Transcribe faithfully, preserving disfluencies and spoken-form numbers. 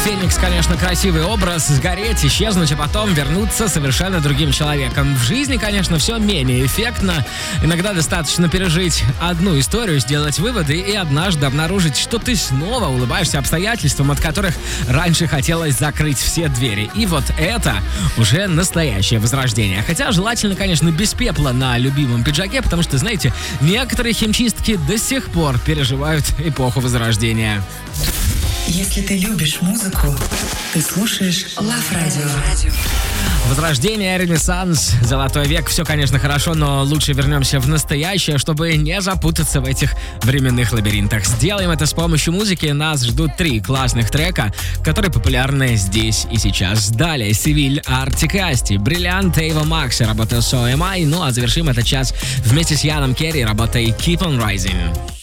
Феникс, конечно, красивый образ, сгореть, исчезнуть, а потом вернуться совершенно другим человеком. В жизни, конечно, все менее эффектно. Иногда достаточно пережить одну историю, сделать выводы и однажды обнаружить, что ты снова улыбаешься обстоятельствам, от которых раньше хотелось закрыть все двери. И вот это уже настоящее возрождение. Хотя желательно, конечно, без пепла на любимом пиджаке, потому что, знаете, некоторые химчистки до сих пор переживают эпоху возрождения. Если ты любишь музыку, ты слушаешь Love Radio. Возрождение, ренессанс, золотой век, все, конечно, хорошо, но лучше вернемся в настоящее, чтобы не запутаться в этих временных лабиринтах. Сделаем это с помощью музыки. Нас ждут три классных трека, которые популярны здесь и сейчас. Далее Севиль, Артик и Асти, Бриллиант, Эйва Макс, работа So Am I. Ну а завершим этот час вместе с Яном Керри, работой Keep on Rising.